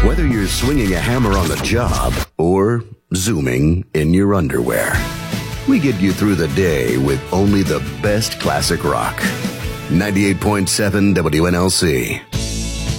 Whether you're swinging a hammer on the job or zooming in your underwear, we get you through the day with only the best classic rock. 98.7 WNLC.